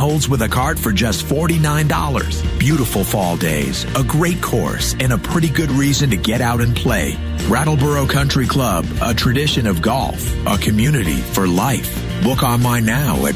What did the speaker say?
holes with a cart for just $49. Beautiful fall days, a great course, and a pretty good reason to get out and play. Brattleboro Country Club, a tradition of golf, a community for life. Book online now at